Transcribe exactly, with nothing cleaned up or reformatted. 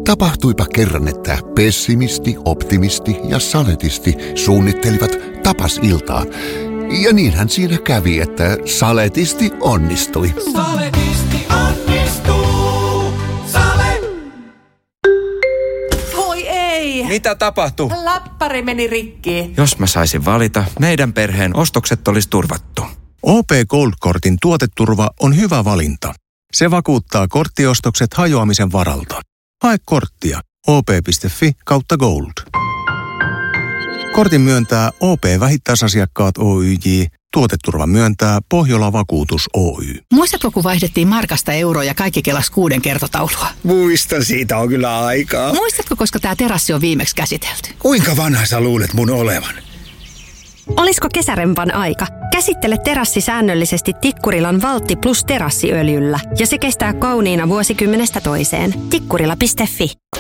Tapahtuipa kerran, että pessimisti, optimisti ja saletisti suunnittelivat tapasiltaa. Ja niinhän siinä kävi, että saletisti onnistui. Saletisti onnistuu. Sale. Voi ei! Mitä tapahtui? Läppäri meni rikki. Jos mä saisin valita, meidän perheen ostokset olisi turvattu. O P Gold-kortin tuoteturva on hyvä valinta. Se vakuuttaa korttiostokset hajoamisen varalta. Hae korttia o p piste f i kautta gold. Kortin myöntää O P-vähittäisasiakkaat Oyj. Tuoteturva myöntää Pohjola Vakuutus Oy. Muistatko, kun vaihdettiin markasta euroa ja kaikki kelas kuuden kertotaulua? Muistan, siitä on kyllä aikaa. Muistatko, koska tämä terassi on viimeksi käsitelty? Kuinka vanha sä luulet mun olevan? Olisiko kesärempan aika? Käsittele terassi säännöllisesti Tikkurilan Valtti plus terassiöljyllä ja se kestää kauniina vuosikymmenestä toiseen. Tikkurila piste f i